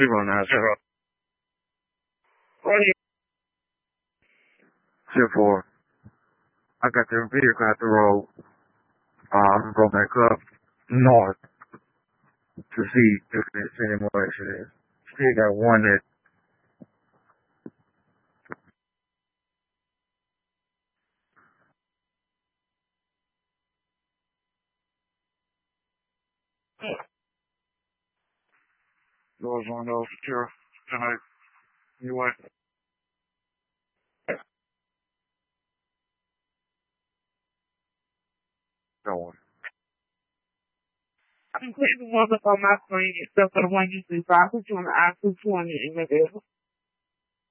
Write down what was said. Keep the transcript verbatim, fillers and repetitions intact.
people on that shit. What do you shit for? I got their vehicle out the road. Uh, I'm gonna go back up north to see if there's any more accidents. Still got one that goes on those secure tonight. You what? That one. I can put the ones up on my screen except for the one you see. So I put you on the I two twenty in the middle.